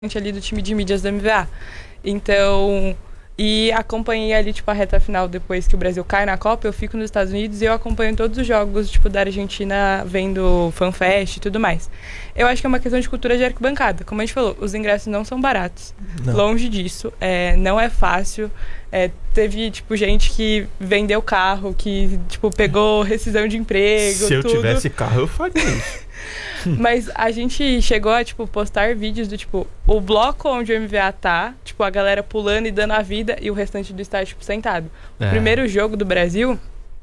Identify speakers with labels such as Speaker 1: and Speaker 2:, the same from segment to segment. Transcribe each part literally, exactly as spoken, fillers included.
Speaker 1: ali do time de mídias do M V A. Então, e acompanhei ali, tipo, a reta final depois que o Brasil cai na Copa, eu fico nos Estados Unidos e eu acompanho todos os jogos, tipo, da Argentina, vendo FanFest e tudo mais. Eu acho que é uma questão de cultura de arquibancada. Como a gente falou, os ingressos não são baratos. Não. Longe disso. É, não é fácil. É, teve, tipo, gente que vendeu carro, que, tipo, pegou rescisão de emprego,
Speaker 2: Se eu
Speaker 1: tudo.
Speaker 2: tivesse carro, eu faria isso.
Speaker 1: Mas a gente chegou a, tipo, postar vídeos do, tipo, o bloco onde o M V A tá, tipo, a galera pulando e dando a vida e o restante do estádio, tipo, sentado. É. O primeiro jogo do Brasil...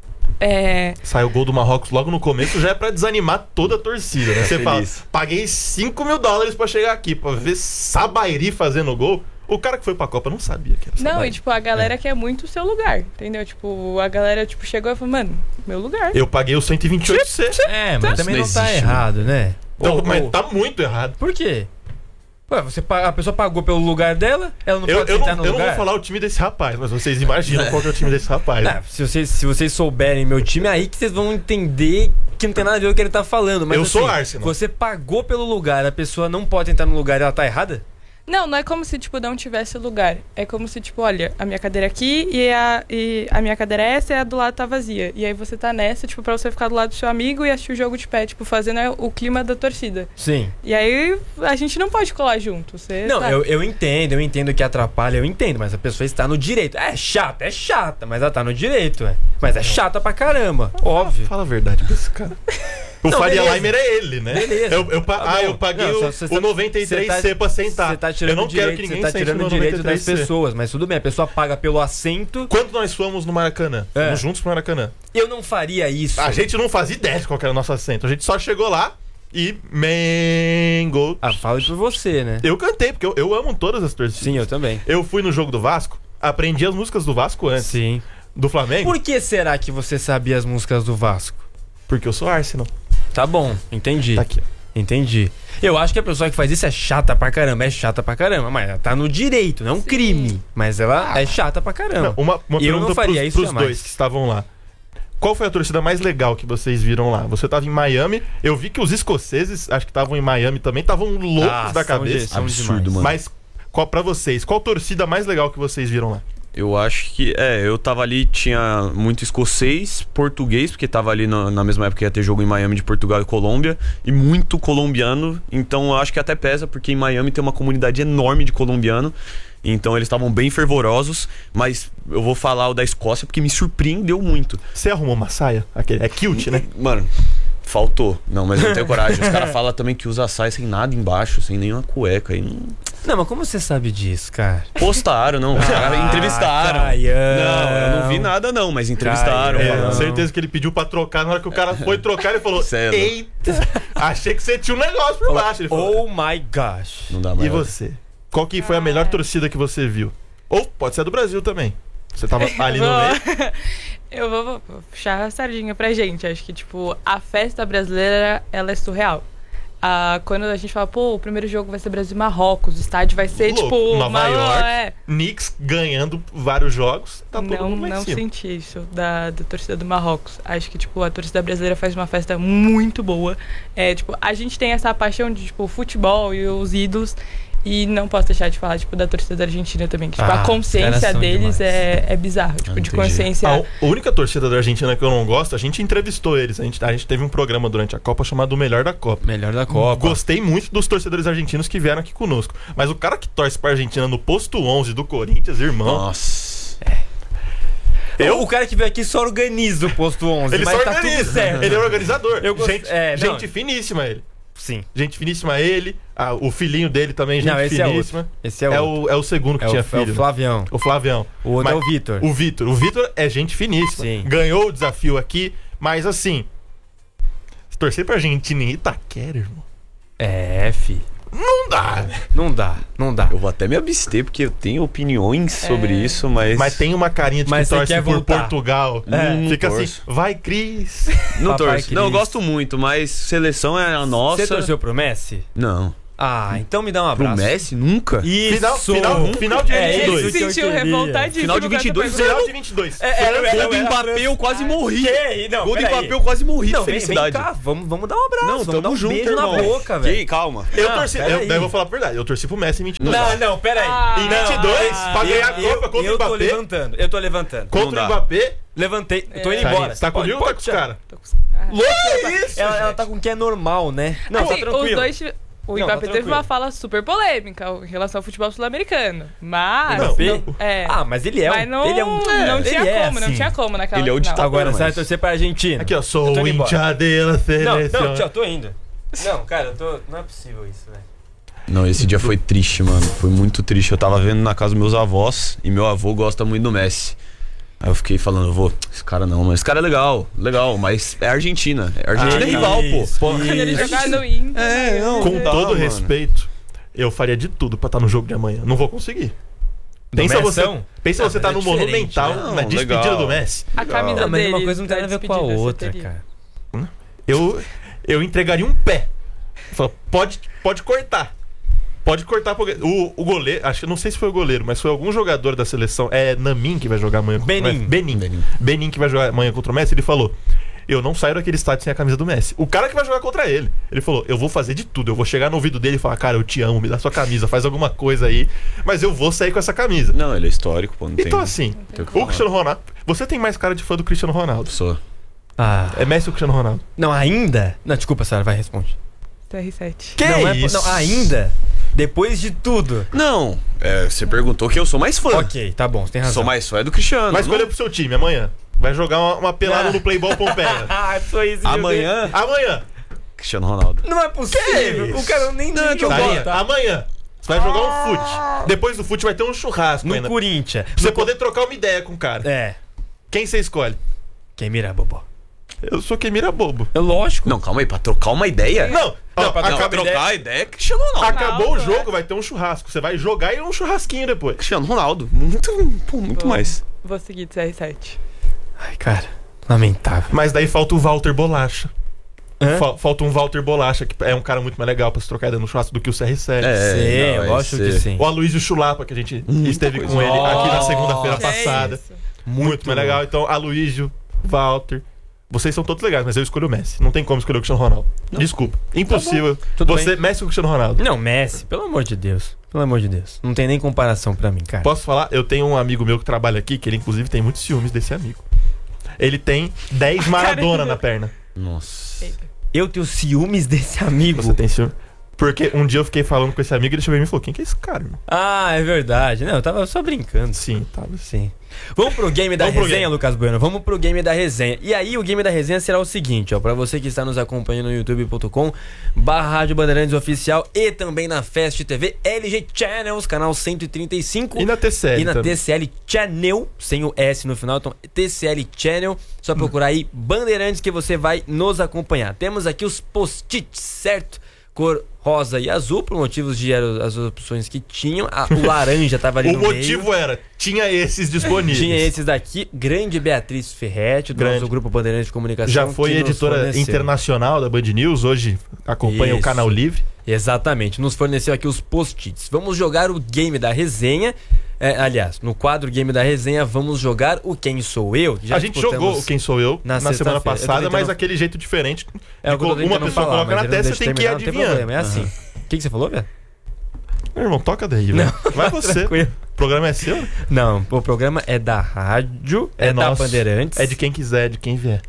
Speaker 1: É...
Speaker 2: Sai o gol do Marrocos logo no começo, já é pra desanimar toda a torcida, né? Você fala, paguei cinco mil dólares pra chegar aqui, pra ver Sabairi fazendo gol. O cara que foi pra Copa não sabia que era Sabairi.
Speaker 1: Não, e tipo, a galera é. quer muito o seu lugar, entendeu? Tipo, a galera tipo, chegou e falou, mano, meu lugar.
Speaker 2: Eu paguei o cento e vinte e oito C.
Speaker 3: É, mas também não, não tá existe, errado, né?
Speaker 2: Então,
Speaker 3: ou,
Speaker 2: mas
Speaker 3: ou...
Speaker 2: tá muito errado.
Speaker 3: Por quê? Ué, você, a pessoa pagou pelo lugar dela, ela não
Speaker 2: eu,
Speaker 3: pode
Speaker 2: eu
Speaker 3: sentar
Speaker 2: não,
Speaker 3: no
Speaker 2: eu
Speaker 3: lugar?
Speaker 2: Eu não vou falar o time desse rapaz, mas vocês imaginam qual que é o time desse rapaz.
Speaker 3: Não, se, vocês, se vocês souberem meu time, é aí que vocês vão entender que não tem nada a ver com o que ele tá falando. Mas,
Speaker 2: eu
Speaker 3: assim,
Speaker 2: sou Arsenal.
Speaker 3: Você pagou pelo lugar, a pessoa não pode entrar no lugar e ela tá errada?
Speaker 1: Não, não é como se, tipo, não tivesse lugar. É como se, tipo, olha, a minha cadeira aqui e a, e a minha cadeira é essa e a do lado tá vazia. E aí você tá nessa, tipo, pra você ficar do lado do seu amigo e assistir o jogo de pé, tipo, fazendo o clima da torcida.
Speaker 3: Sim.
Speaker 1: E aí a gente não pode colar junto. Você
Speaker 3: não,
Speaker 1: tá...
Speaker 3: eu, eu entendo, eu entendo que atrapalha, eu entendo, mas a pessoa está no direito. É chata, é chata, mas ela tá no direito, é. Mas é chata pra caramba, óbvio.
Speaker 2: Fala a verdade pra esse cara. O não, Faria Limer é ele, né?
Speaker 3: Beleza.
Speaker 2: Eu, eu,
Speaker 3: tá
Speaker 2: ah, eu paguei não, o,
Speaker 3: cê,
Speaker 2: o noventa e três C tá, pra sentar.
Speaker 3: Tá eu
Speaker 2: não
Speaker 3: direito,
Speaker 2: quero que ninguém
Speaker 3: tá
Speaker 2: sente
Speaker 3: tirando
Speaker 2: no
Speaker 3: o direito
Speaker 2: noventa e três C.
Speaker 3: das pessoas, mas tudo bem, a pessoa paga pelo assento.
Speaker 2: Quando nós fomos no Maracanã? É. Fomos juntos pro Maracanã.
Speaker 3: Eu não faria isso.
Speaker 2: A gente não fazia ideia de qual era o nosso assento. A gente só chegou lá e... Mango.
Speaker 3: Ah, fala por você, né?
Speaker 2: Eu cantei, porque eu, eu amo todas as torcidas.
Speaker 3: Sim, eu também.
Speaker 2: Eu fui no jogo do Vasco, aprendi as músicas do Vasco antes.
Speaker 3: Sim.
Speaker 2: Do Flamengo.
Speaker 3: Por que será que você sabia as músicas do Vasco?
Speaker 2: Porque eu sou Arsenal.
Speaker 3: Tá bom, entendi.
Speaker 2: Tá aqui.
Speaker 3: Entendi. Eu acho que a pessoa que faz isso é chata pra caramba. É chata pra caramba, mas ela tá no direito, não é um Sim. crime. Mas ela ah. é chata pra caramba.
Speaker 2: Não, uma uma
Speaker 3: e eu não faria
Speaker 2: pros,
Speaker 3: isso
Speaker 2: pros
Speaker 3: jamais.
Speaker 2: dois que estavam lá. Qual foi a torcida mais legal que vocês viram lá? Você tava em Miami, eu vi que os escoceses, acho que estavam em Miami também, estavam loucos ah, da cabeça.
Speaker 3: São absurdo, mano.
Speaker 2: Mas qual, pra vocês, qual torcida mais legal que vocês viram lá?
Speaker 4: Eu acho que, é, eu tava ali, tinha muito escocês, português, porque tava ali na, na mesma época que ia ter jogo em Miami de Portugal e Colômbia, e muito colombiano, então eu acho que até pesa, porque em Miami tem uma comunidade enorme de colombiano, então eles estavam bem fervorosos, mas eu vou falar o da Escócia porque me surpreendeu muito.
Speaker 2: Você arrumou uma saia? Aquele, é cute, né?
Speaker 4: Mano... Faltou. Não, mas eu não tenho coragem. Os caras falam também que usa saia sem nada embaixo, sem nenhuma cueca. Aí não...
Speaker 3: não, mas como você sabe disso, cara?
Speaker 4: Postaram, não. Os caras entrevistaram.
Speaker 3: Caião.
Speaker 4: Não, eu não vi nada, não, mas entrevistaram.
Speaker 2: É, certeza que ele pediu pra trocar. Na hora que o cara foi trocar, ele falou:
Speaker 4: Sério?
Speaker 2: Eita, achei que você tinha um negócio por baixo. Ele falou,
Speaker 3: oh my gosh.
Speaker 4: Não dá mais.
Speaker 2: E você? Qual que foi a melhor torcida que você viu? Ou pode ser a do Brasil também. Você tava ali no meio.
Speaker 1: Eu vou, vou puxar a sardinha pra gente. Acho que, tipo, a festa brasileira, ela é surreal. Ah, quando a gente fala, pô, o primeiro jogo vai ser Brasil e Marrocos, o estádio vai ser,
Speaker 2: Louco,
Speaker 1: tipo...
Speaker 2: Nova
Speaker 1: uma,
Speaker 2: York,
Speaker 1: é.
Speaker 2: Knicks ganhando vários jogos, tá todo
Speaker 1: não,
Speaker 2: mundo lá
Speaker 1: não
Speaker 2: em cima.
Speaker 1: senti isso da, da torcida do Marrocos. Acho que, tipo, a torcida brasileira faz uma festa muito boa. É, tipo, a gente tem essa paixão de, tipo, futebol e os ídolos... E não posso deixar de falar, tipo, da torcida da Argentina também. Que, tipo,
Speaker 3: ah,
Speaker 1: a consciência deles é, é bizarro. Tipo,
Speaker 4: ah,
Speaker 1: de consciência...
Speaker 2: A única torcida da Argentina que eu não gosto, a gente entrevistou eles. A gente, a gente teve um programa durante a Copa chamado O Melhor da Copa.
Speaker 3: Melhor da Copa.
Speaker 2: Gostei muito dos torcedores argentinos que vieram aqui conosco. Mas o cara que torce pra Argentina no posto onze do Corinthians, irmão...
Speaker 4: Nossa...
Speaker 3: É. Eu, o cara que veio aqui só organiza o posto onze.
Speaker 2: Ele
Speaker 3: mas
Speaker 2: só
Speaker 3: tá
Speaker 2: organiza.
Speaker 3: Tudo certo.
Speaker 2: Ele é organizador.
Speaker 3: Eu gost...
Speaker 2: Gente,
Speaker 3: é,
Speaker 2: gente finíssima ele.
Speaker 3: Sim.
Speaker 2: Gente finíssima ele, ah, o filhinho dele também, gente
Speaker 3: não, esse
Speaker 2: finíssima.
Speaker 3: É outro. Esse é,
Speaker 2: é
Speaker 3: outro.
Speaker 2: o É o segundo que
Speaker 3: é
Speaker 2: tinha
Speaker 3: o,
Speaker 2: filho.
Speaker 3: É o Flavião.
Speaker 2: O Flavião.
Speaker 3: O outro
Speaker 2: mas,
Speaker 3: é o Vitor.
Speaker 2: O Vitor. O Vitor é gente finíssima.
Speaker 3: Sim.
Speaker 2: Ganhou o desafio aqui, mas assim, torcer pra Argentina em Itaquera, irmão.
Speaker 3: É, fi.
Speaker 2: Não dá.
Speaker 3: Não dá, não dá.
Speaker 4: Eu vou até me abster, porque eu tenho opiniões sobre é... isso, mas...
Speaker 2: Mas tem uma carinha de
Speaker 3: mas
Speaker 2: que torce por
Speaker 3: voltar.
Speaker 2: Portugal.
Speaker 4: É. Não
Speaker 2: Fica
Speaker 4: torço.
Speaker 2: assim, vai Cris.
Speaker 4: Não
Speaker 3: Papai
Speaker 4: torço.
Speaker 3: Cris.
Speaker 4: Não, eu gosto muito, mas seleção é a nossa.
Speaker 3: Você torceu pro Messi?
Speaker 4: Não.
Speaker 3: Ah, então me dá um
Speaker 4: Pro
Speaker 3: abraço.
Speaker 4: Messi? Nunca?
Speaker 3: Isso!
Speaker 2: Final, final, final de
Speaker 3: É
Speaker 2: vinte e dois.
Speaker 3: isso que eu
Speaker 1: Se sentiu
Speaker 3: queria.
Speaker 1: revoltadíssimo.
Speaker 4: Final de vinte e dois,
Speaker 1: quando
Speaker 2: Final de vinte e dois.
Speaker 3: É, era, era,
Speaker 4: Gol do
Speaker 3: era,
Speaker 4: Mbappé, eu quase morri.
Speaker 3: Que? Não,
Speaker 4: Gol do
Speaker 3: peraí.
Speaker 4: Mbappé, eu quase morri
Speaker 3: Não,
Speaker 4: de
Speaker 3: vem, vem
Speaker 4: felicidade.
Speaker 3: cá, vamos, vamos dar um abraço,
Speaker 4: Não,
Speaker 3: vamos
Speaker 4: tamo
Speaker 3: dar um
Speaker 4: junto,
Speaker 3: beijo
Speaker 4: irmão.
Speaker 3: na boca,
Speaker 4: Que,
Speaker 3: velho.
Speaker 4: calma.
Speaker 2: Eu
Speaker 3: Não,
Speaker 2: torci,
Speaker 3: pera
Speaker 2: eu,
Speaker 3: aí.
Speaker 2: daí eu vou falar a verdade, eu torci pro Messi em vinte e dois.
Speaker 3: Não, não, peraí.
Speaker 1: Ah.
Speaker 2: Em vinte e dois,
Speaker 3: Não,
Speaker 2: pra ganhar a
Speaker 3: eu-
Speaker 2: Copa contra o
Speaker 3: Eu tô
Speaker 2: Mbappé.
Speaker 3: levantando, eu tô levantando.
Speaker 2: Contra
Speaker 4: Não
Speaker 2: o
Speaker 4: dá.
Speaker 2: Mbappé,
Speaker 3: Levantei, tô indo
Speaker 2: tá,
Speaker 3: embora.
Speaker 2: aí, tá
Speaker 3: Pode-
Speaker 2: comigo ou tá com
Speaker 3: pode
Speaker 2: os caras?
Speaker 1: Ah.
Speaker 3: Louco,
Speaker 2: Que
Speaker 3: ela,
Speaker 2: isso,
Speaker 3: ela, ela
Speaker 2: gente?
Speaker 3: tá com o que é normal, né? Não,
Speaker 1: Assim,
Speaker 3: tá tranquilo.
Speaker 1: os dois tive- O
Speaker 3: Não, tá
Speaker 1: Mbappé teve
Speaker 3: tranquilo.
Speaker 1: uma fala super polêmica em relação ao futebol sul-americano. Mas.
Speaker 2: Não,
Speaker 3: Mbappé?
Speaker 1: é.
Speaker 3: Ah, mas ele é um...
Speaker 1: Mas não,
Speaker 3: ele é um...
Speaker 1: não
Speaker 3: ele
Speaker 1: tinha
Speaker 3: é
Speaker 1: como, não
Speaker 3: assim.
Speaker 1: tinha como naquela
Speaker 4: Ele é o
Speaker 1: final.
Speaker 4: ditador.
Speaker 3: Agora, você vai
Speaker 4: mas-
Speaker 3: torcer pra Argentina.
Speaker 2: Aqui, ó,
Speaker 3: Eu
Speaker 2: sou
Speaker 3: tô
Speaker 2: o
Speaker 3: indo embora.
Speaker 2: hincha de la
Speaker 3: Não,
Speaker 2: seleção.
Speaker 3: não, tio, tô indo. Não, cara, eu tô... Não é possível isso, velho.
Speaker 4: Não, esse dia foi triste, mano. Foi muito triste. Eu tava vendo na casa dos meus avós e meu avô gosta muito do Messi. Aí eu fiquei falando, vô, esse cara não, mas esse cara é legal, legal, mas é Argentina. É Argentina
Speaker 3: Ah,
Speaker 4: é rival, pô.
Speaker 3: isso,
Speaker 2: Pô,
Speaker 1: Quando ele
Speaker 3: isso.
Speaker 1: jogar no Inter.
Speaker 4: É, não.
Speaker 2: Com
Speaker 4: Dá,
Speaker 2: todo
Speaker 4: mano.
Speaker 2: respeito, eu faria de tudo pra estar no jogo de amanhã. Não vou conseguir. Pensa você,
Speaker 3: Messão?
Speaker 2: pensa
Speaker 3: Não,
Speaker 2: você tá
Speaker 3: mas é
Speaker 2: no
Speaker 3: diferente,
Speaker 2: Monumental,
Speaker 4: né?
Speaker 2: na
Speaker 4: Não,
Speaker 2: despedida
Speaker 4: legal.
Speaker 2: do Messi.
Speaker 1: A camisa
Speaker 3: Não, mas
Speaker 1: dele.
Speaker 3: uma coisa não tem
Speaker 1: da
Speaker 3: nada a ver com a
Speaker 1: despedida, você
Speaker 3: outra,
Speaker 1: teria.
Speaker 3: cara.
Speaker 2: Eu, eu entregaria um pé. Fala, pode, pode cortar. Pode cortar. Porque o, o goleiro, acho que não sei se foi o goleiro, mas foi algum jogador da seleção. É Namin que vai jogar amanhã contra
Speaker 3: Benin.
Speaker 2: o Messi. Benin.
Speaker 4: Benin.
Speaker 2: Benin que vai jogar amanhã contra o Messi. Ele falou: eu não saio daquele estádio sem a camisa do Messi. O cara que vai jogar contra ele. Ele falou: eu vou fazer de tudo. Eu vou chegar no ouvido dele e falar: cara, eu te amo, me dá sua camisa, faz alguma coisa aí. Mas eu vou sair com essa camisa.
Speaker 4: Não, ele é histórico, pô. Não tem,
Speaker 2: Então, assim,
Speaker 4: tem o que
Speaker 2: o
Speaker 4: falar.
Speaker 2: Cristiano Ronaldo. Você tem mais cara de fã do Cristiano Ronaldo.
Speaker 4: Sou.
Speaker 3: Ah.
Speaker 2: É Messi ou Cristiano Ronaldo?
Speaker 3: Não, ainda? Não, desculpa, Sara, vai, responde.
Speaker 1: C R sete.
Speaker 2: Que
Speaker 3: não,
Speaker 2: isso?
Speaker 3: É, não, ainda? Depois de tudo.
Speaker 4: Não, é, você perguntou que eu sou mais fã.
Speaker 3: Ok, tá bom, você tem razão.
Speaker 4: Sou mais fã do Cristiano.
Speaker 2: Mas
Speaker 4: não-
Speaker 2: escolha pro seu time amanhã. Vai jogar uma, uma pelada
Speaker 3: Ah.
Speaker 2: no Playball Pompeia.
Speaker 3: Ah, foi isso.
Speaker 4: Amanhã,
Speaker 2: Amanhã.
Speaker 4: Cristiano Ronaldo.
Speaker 3: Não é possível.
Speaker 2: isso?
Speaker 3: O cara nem
Speaker 4: Não,
Speaker 3: nem
Speaker 4: que eu
Speaker 3: jogou.
Speaker 2: Sarinha, amanhã. Você vai jogar um fute. Depois do fute vai ter um churrasco
Speaker 3: No
Speaker 2: ainda.
Speaker 3: Corinthians.
Speaker 2: Pra você
Speaker 3: No-
Speaker 2: poder trocar uma ideia com o cara.
Speaker 3: É.
Speaker 2: Quem você escolhe?
Speaker 3: Quem mira, bobó?
Speaker 2: Eu sou quem mira bobo.
Speaker 3: É lógico.
Speaker 4: Não, calma aí, pra trocar uma ideia?
Speaker 2: Não, ó,
Speaker 3: Não, pra
Speaker 4: Não,
Speaker 2: acaba-
Speaker 4: pra trocar a ideia é Cristiano Ronaldo.
Speaker 2: acabou o
Speaker 1: Ronaldo,
Speaker 2: jogo, vai ter um churrasco. Você vai jogar e um churrasquinho depois.
Speaker 4: Cristiano Ronaldo. Muito, pô, muito
Speaker 1: Vou-
Speaker 4: mais.
Speaker 1: Vou seguir de C R sete.
Speaker 3: Ai, cara. Lamentável.
Speaker 2: Mas daí falta o Walter Bolacha.
Speaker 3: Hã?
Speaker 2: Fa- falta um Walter Bolacha, que é um cara muito mais legal pra se trocar ideia no churrasco do que o C R sete.
Speaker 4: É,
Speaker 3: sim,
Speaker 4: não,
Speaker 3: eu acho
Speaker 4: esse-
Speaker 3: que sim.
Speaker 2: O Aloysio Chulapa, que a gente
Speaker 4: Muita
Speaker 2: esteve
Speaker 4: coisa.
Speaker 2: com ele aqui na
Speaker 3: Nossa.
Speaker 2: segunda-feira
Speaker 1: Que é
Speaker 2: passada.
Speaker 1: isso?
Speaker 2: Muito, mais legal. Então, Aloysio, Walter. Vocês são todos legais, mas eu escolho o Messi. Não tem como escolher o Cristiano Ronaldo. Desculpa. Impossível.
Speaker 3: Tudo
Speaker 2: Você, Messi ou Cristiano Ronaldo?
Speaker 3: Não, Messi, pelo amor de Deus. Pelo amor de Deus. Não tem nem comparação pra mim, cara.
Speaker 2: Posso falar? Eu tenho um amigo meu que trabalha aqui, que ele inclusive tem muitos ciúmes desse amigo. Ele tem dez Maradona na perna.
Speaker 4: Nossa.
Speaker 1: Eita.
Speaker 3: Eu tenho ciúmes desse amigo.
Speaker 2: Você tem ciúme? Porque um dia eu fiquei falando com esse amigo e ele chegou em mim e falou: quem que é esse cara, irmão?
Speaker 3: Ah, é verdade. Não, eu tava só brincando.
Speaker 2: Sim, tava.
Speaker 3: Sim. Vamos pro game da
Speaker 2: Vamos pro
Speaker 3: resenha,
Speaker 2: game.
Speaker 3: Lucas Bueno. Vamos pro game da resenha. E aí, o game da resenha será o seguinte, ó. Pra você que está nos acompanhando no youtube ponto com barra Rádio Bandeirantes Oficial e também na Fast T V, L G Channels, canal cento e trinta e cinco.
Speaker 2: E na T C L
Speaker 3: E na
Speaker 2: também.
Speaker 3: T C L Channel, sem o S no final, então T C L Channel, só procurar aí Bandeirantes que você vai nos acompanhar. Temos aqui os post-its, certo? Cor rosa e azul, por motivos de eram as opções que tinham. A- o laranja tava ali
Speaker 2: O
Speaker 3: no meio.
Speaker 2: motivo era, tinha esses disponíveis.
Speaker 3: Tinha esses daqui, grande Beatriz Ferretti, do
Speaker 2: Grande.
Speaker 3: nosso grupo Bandeirantes de Comunicação.
Speaker 2: Já foi
Speaker 3: que nos
Speaker 2: editora
Speaker 3: forneceu.
Speaker 2: internacional da Band News, hoje acompanha o
Speaker 3: Isso.
Speaker 2: Canal Livre.
Speaker 3: Exatamente, nos forneceu aqui os post-its. Vamos jogar o game da resenha. É, aliás, no quadro Game da Resenha, vamos jogar o Quem Sou Eu. que já
Speaker 2: a gente
Speaker 3: disputamos
Speaker 2: jogou o Quem Sou Eu
Speaker 3: na
Speaker 2: na, semana
Speaker 3: sexta-feira. Eu tô
Speaker 2: passada,
Speaker 3: tentando-
Speaker 2: mas aquele jeito diferente.
Speaker 3: É,
Speaker 2: de
Speaker 3: o que eu tô
Speaker 2: co- uma
Speaker 3: tentando
Speaker 2: pessoa
Speaker 3: falar,
Speaker 2: coloca
Speaker 3: mas
Speaker 2: na
Speaker 3: ele não
Speaker 2: testa,
Speaker 3: deixa
Speaker 2: você tem que ir
Speaker 3: terminar, não tem
Speaker 2: adivinhando.
Speaker 3: problema, é assim. O que, que você falou, velho?
Speaker 2: Meu irmão, toca daí, velho. Vai você.
Speaker 3: Tranquilo.
Speaker 2: O programa é seu?
Speaker 3: Não, o programa é da rádio, é,
Speaker 2: É
Speaker 3: da
Speaker 2: nosso.
Speaker 3: Bandeirantes.
Speaker 2: É de quem quiser, é de quem vier.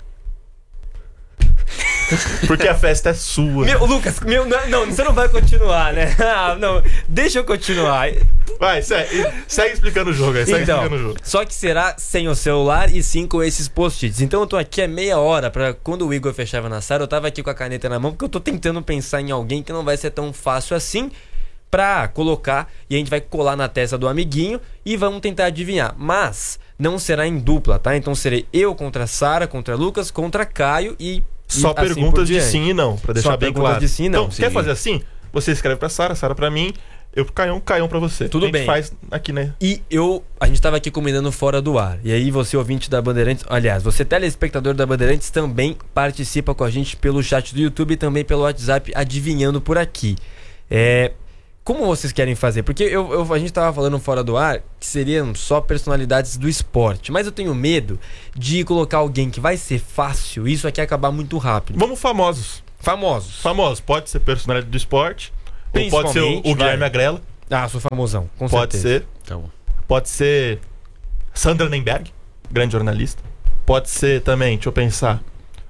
Speaker 2: Porque a festa é sua.
Speaker 3: Meu, Lucas, meu, não, não, você não vai continuar, né? Ah, não, deixa eu continuar.
Speaker 2: Vai, segue, segue explicando o jogo aí, segue
Speaker 3: Então,
Speaker 2: explicando o jogo.
Speaker 3: só que será sem o celular e sim com esses post-its. Então eu tô aqui há meia hora pra quando o Igor fechava na sala, eu tava aqui com a caneta na mão, porque eu tô tentando pensar em alguém que não vai ser tão fácil assim pra colocar e a gente vai colar na testa do amiguinho e vamos tentar adivinhar. Mas não será em dupla, tá? Então serei eu contra Sara, contra Lucas, contra Caio e
Speaker 2: Só
Speaker 3: e assim por
Speaker 2: perguntas de
Speaker 3: diante.
Speaker 2: sim e não, pra deixar
Speaker 3: Só
Speaker 2: bem
Speaker 3: perguntas
Speaker 2: claro.
Speaker 3: de sim e não.
Speaker 2: Então, quer
Speaker 4: Sim.
Speaker 2: fazer assim? Você escreve pra Sara, Sara pra mim, eu pro Caião, Caião pra você.
Speaker 3: Tudo
Speaker 2: a gente
Speaker 3: bem.
Speaker 2: faz aqui, né?
Speaker 3: E eu, a gente tava aqui combinando fora do ar. E aí você ouvinte da Bandeirantes, aliás, você telespectador da Bandeirantes também participa com a gente pelo chat do YouTube e também pelo WhatsApp adivinhando por aqui. É, como vocês querem fazer? Porque eu, eu- a gente tava falando fora do ar que seriam só personalidades do esporte. Mas eu tenho medo de colocar alguém que vai ser fácil e isso aqui acabar muito rápido.
Speaker 2: Vamos famosos.
Speaker 3: Famosos.
Speaker 2: Famosos. Pode ser personalidade do esporte. Ou pode ser o, o
Speaker 3: Principalmente,
Speaker 2: Guilherme
Speaker 3: vai.
Speaker 2: Agrela.
Speaker 3: Ah, sou famosão, com
Speaker 2: Pode
Speaker 3: certeza.
Speaker 2: ser.
Speaker 4: Então,
Speaker 2: Pode ser Sandra Nemberg, grande jornalista. Pode ser também, deixa eu pensar,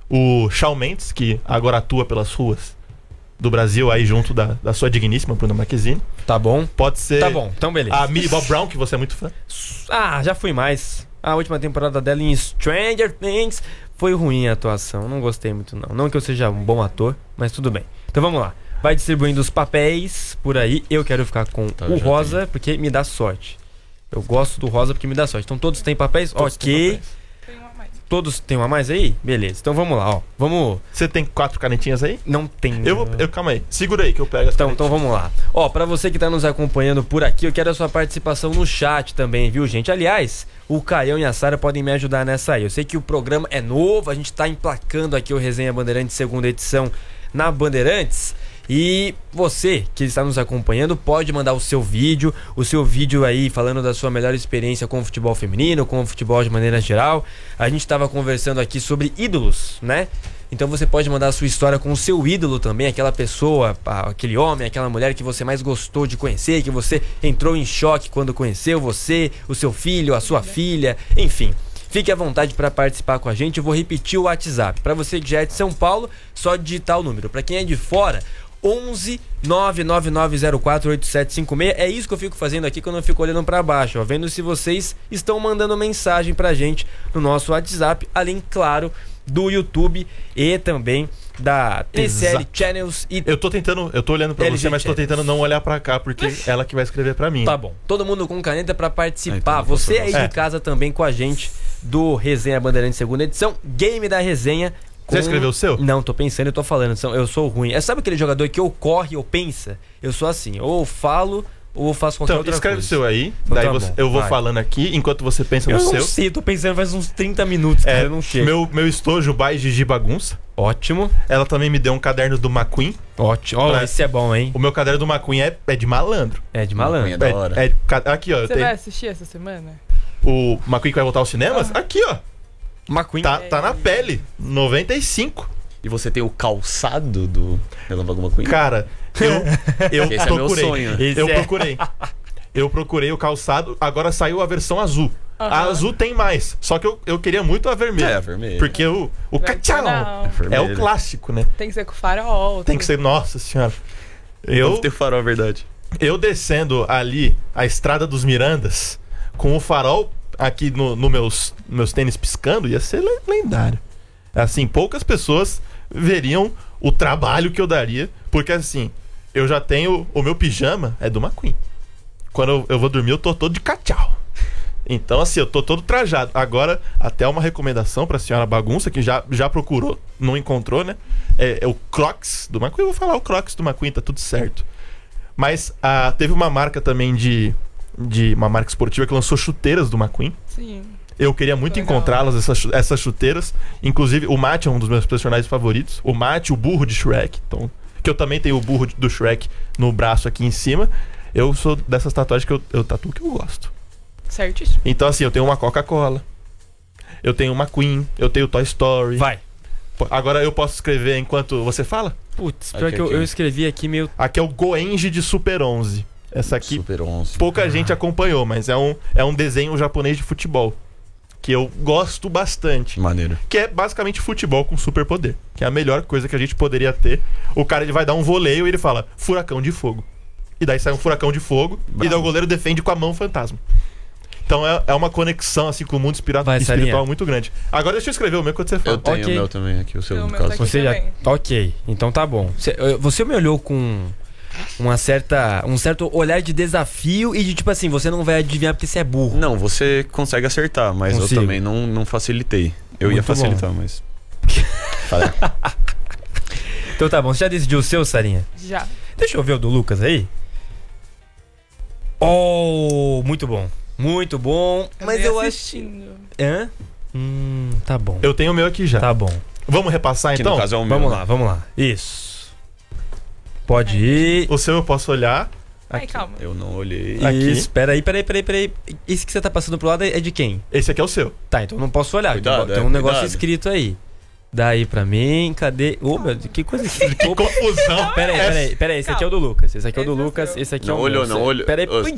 Speaker 2: o Shawn Mendes, que agora atua pelas ruas do Brasil, aí junto da, da sua digníssima Bruna Marquezine.
Speaker 3: Tá bom?
Speaker 2: Pode ser
Speaker 3: Tá bom, então beleza.
Speaker 2: a Millie Bob Brown, que você é muito fã.
Speaker 3: Ah, já fui mais. A última temporada dela em Stranger Things foi ruim a atuação. Não gostei muito, não. Não que eu seja um bom ator, mas tudo bem. Então vamos lá. Vai distribuindo os papéis por aí. Eu quero ficar com
Speaker 4: Tá,
Speaker 3: o
Speaker 4: já
Speaker 3: rosa, porque me dá sorte. Eu gosto do rosa porque me dá sorte. Então todos têm papéis?
Speaker 2: Todos
Speaker 3: Ok.
Speaker 2: têm papéis.
Speaker 1: Tem uma mais.
Speaker 3: Todos têm uma a mais aí? Beleza. Então vamos lá, ó. Vamos.
Speaker 2: Você tem quatro canetinhas aí?
Speaker 3: Não tem.
Speaker 2: Eu vou. Eu, calma aí, segura aí que eu pego as
Speaker 3: Então, então
Speaker 2: canetinhas.
Speaker 3: vamos lá. Ó, pra você que tá nos acompanhando por aqui, eu quero a sua participação no chat também, viu, gente? Aliás, o Caião e a Sara podem me ajudar nessa aí. Eu sei que o programa é novo, a gente tá emplacando aqui o Resenha Bandeirantes segunda edição na Bandeirantes. E você que está nos acompanhando pode mandar o seu vídeo, o seu vídeo aí falando da sua melhor experiência com o futebol feminino, com o futebol de maneira geral. A gente estava conversando aqui sobre ídolos, né? Então você pode mandar a sua história com o seu ídolo também, aquela pessoa, aquele homem, aquela mulher que você mais gostou de conhecer, que você entrou em choque quando conheceu você, o seu filho, a sua filha, enfim. Fique à vontade para participar com a gente. Eu vou repetir o WhatsApp. Para você que já é de São Paulo, só digitar o número. Para quem é de fora, onze nove nove nove zero quatro oito sete cinco seis. É isso que eu fico fazendo aqui quando eu fico olhando para baixo, ó, vendo se vocês estão mandando mensagem pra gente no nosso WhatsApp, além, claro, do YouTube e também da T C L
Speaker 2: Exato.
Speaker 3: Channels e
Speaker 2: Eu tô tentando, eu tô olhando pra
Speaker 3: L G
Speaker 2: você, mas tô
Speaker 3: Channels.
Speaker 2: tentando não olhar pra cá, porque é ela que vai escrever pra mim.
Speaker 3: Tá bom. Todo mundo com caneta pra participar.
Speaker 4: Ah, então não posso
Speaker 3: Você aí
Speaker 2: falar.
Speaker 3: de casa também com a gente do Resenha Bandeirantes segunda edição, Game da Resenha. Com...
Speaker 2: Você escreveu o seu?
Speaker 3: Não, tô pensando, eu tô falando. são- Eu sou ruim. É, sabe aquele jogador que ou corre ou pensa? Eu sou assim. Ou eu falo ou eu faço qualquer
Speaker 2: Então,
Speaker 3: outra
Speaker 2: escreve o
Speaker 3: coisa.
Speaker 2: seu aí,
Speaker 3: Então
Speaker 2: daí
Speaker 3: tá
Speaker 2: você-
Speaker 3: bom,
Speaker 2: eu vou
Speaker 3: vai.
Speaker 2: falando aqui, enquanto você pensa no
Speaker 3: Eu
Speaker 2: seu.
Speaker 3: não sei, tô pensando faz uns trinta minutos, cara.
Speaker 2: É,
Speaker 3: Eu não chego.
Speaker 2: meu, meu estojo by Gigi Bagunça.
Speaker 3: Ótimo,
Speaker 2: Ela também me deu um caderno do McQueen.
Speaker 3: ótimo. Ó,
Speaker 2: Pra-
Speaker 3: esse é bom, hein?
Speaker 2: O meu caderno do McQueen é, é de malandro.
Speaker 3: É de malandro.
Speaker 4: É da hora.
Speaker 2: É, é- ca- aqui, ó. Eu
Speaker 1: Você
Speaker 2: tenho
Speaker 1: vai assistir essa semana?
Speaker 2: o McQueen que vai voltar aos cinemas. Aqui, ó.
Speaker 3: McQueen.
Speaker 2: Tá, tá na pele. noventa e cinco.
Speaker 4: E você tem o calçado do Relâmpago McQueen?
Speaker 2: Cara, eu, eu
Speaker 4: Esse é meu
Speaker 2: procurei.
Speaker 4: sonho.
Speaker 3: Esse
Speaker 2: eu
Speaker 3: é.
Speaker 2: procurei. Eu procurei o calçado. Agora saiu a versão azul. A
Speaker 1: Aham.
Speaker 2: azul tem mais. Só que eu, eu queria muito a vermelha.
Speaker 4: É, a vermelha.
Speaker 2: Porque o, o
Speaker 1: Vai
Speaker 2: cachau
Speaker 1: não.
Speaker 2: é
Speaker 4: Vermelha.
Speaker 2: o clássico, né?
Speaker 1: Tem que ser com farol.
Speaker 2: Tem que ser. Nossa senhora.
Speaker 4: Eu
Speaker 2: Eu,
Speaker 4: ter farol, é verdade.
Speaker 2: eu descendo ali a estrada dos Mirandas com o farol aqui no, no meus, meus tênis piscando, ia ser le- lendário. Assim, poucas pessoas veriam o trabalho que eu daria, porque assim, eu já tenho o meu pijama, é do McQueen. Quando eu, eu vou dormir, eu tô todo de cachau. Então, assim, eu tô todo trajado. Agora, até uma recomendação pra senhora Bagunça, que já, já procurou, não encontrou, né? É, é o Crocs do McQueen. Eu vou falar o Crocs do McQueen, tá tudo certo. Mas ah, teve uma marca também de, de. Uma marca esportiva que lançou chuteiras do McQueen.
Speaker 1: Sim.
Speaker 2: Eu queria muito
Speaker 1: Legal.
Speaker 2: encontrá-las, essas, chu- essas chuteiras. Inclusive, o Matt é um dos meus personagens favoritos. O Matt, o burro de Shrek. Então, que eu também tenho o burro de- do Shrek no braço aqui em cima. Eu sou dessas tatuagens que eu, eu tatuo que eu gosto.
Speaker 1: Certíssimo.
Speaker 2: Então, assim, eu tenho uma Coca-Cola. Eu tenho uma Queen. Eu tenho Toy Story.
Speaker 3: Vai.
Speaker 2: Pô, agora eu posso escrever enquanto você fala?
Speaker 3: Putz, pior
Speaker 4: Aqui,
Speaker 3: que eu,
Speaker 4: aqui.
Speaker 3: eu escrevi aqui meio.
Speaker 2: Aqui é o Goenji de Super onze. Essa aqui
Speaker 4: Super onze.
Speaker 2: pouca gente acompanhou, mas é um, é um desenho japonês de futebol. Que eu gosto bastante.
Speaker 4: Maneiro.
Speaker 2: Que é basicamente futebol com superpoder. Que é a melhor coisa que a gente poderia ter. O cara ele vai dar um voleio e ele fala furacão de fogo. E daí sai um furacão de fogo.
Speaker 4: Bravo.
Speaker 2: E daí o goleiro defende com a mão fantasma. Então é, é uma conexão assim com o mundo espira-
Speaker 3: Vai,
Speaker 2: espiritual
Speaker 3: Sarinha.
Speaker 2: muito grande. Agora deixa eu escrever o meu quando você fala.
Speaker 4: Eu tenho
Speaker 3: Ok.
Speaker 4: o meu também aqui, o seu
Speaker 1: O
Speaker 4: no
Speaker 1: meu
Speaker 4: caso.
Speaker 1: tá aqui.
Speaker 3: Você já.
Speaker 1: também.
Speaker 3: Ok, então tá bom. Você, eh, você me olhou com uma certa, um certo olhar de desafio e de tipo assim, você não vai adivinhar porque você é burro.
Speaker 4: Não, você consegue acertar, mas
Speaker 3: Consigo.
Speaker 4: eu também não, não facilitei. Eu ia
Speaker 3: Muito bom.
Speaker 4: facilitar, mas. Fala.
Speaker 3: Então tá bom, você já decidiu o seu, Sarinha?
Speaker 1: Já.
Speaker 3: Deixa eu ver o do Lucas aí. Oh, muito bom. Muito bom. Mas
Speaker 1: Andei
Speaker 3: eu acho.
Speaker 1: assistindo.
Speaker 3: Hã? Hum, tá bom.
Speaker 2: Eu tenho o meu aqui já.
Speaker 3: Tá bom.
Speaker 2: Vamos repassar
Speaker 4: Que
Speaker 2: então?
Speaker 4: no caso é o meu.
Speaker 3: Vamos
Speaker 4: né?
Speaker 3: lá, vamos lá. Isso. Pode ir.
Speaker 2: O seu eu posso olhar.
Speaker 1: Ai, calma.
Speaker 4: Eu não olhei.
Speaker 2: Aqui.
Speaker 3: Isso, peraí, peraí, peraí, peraí. Esse que você tá passando pro lado é de quem?
Speaker 2: Esse aqui é o seu.
Speaker 3: Tá, então eu não posso olhar.
Speaker 4: Cuidado,
Speaker 3: tem tem
Speaker 4: é,
Speaker 3: um negócio
Speaker 4: cuidado.
Speaker 3: escrito aí. Daí pra mim, cadê? Ô, meu Deus, que coisa esquisita.
Speaker 2: Que confusão.
Speaker 3: Peraí, peraí, peraí. Esse aqui é o do Lucas. Esse aqui é o do
Speaker 1: Esse é o
Speaker 3: Lucas.
Speaker 1: seu.
Speaker 3: Esse aqui é
Speaker 4: Não
Speaker 3: o
Speaker 4: olhou,
Speaker 3: meu.
Speaker 4: não olhou.
Speaker 3: Peraí,
Speaker 4: Ô,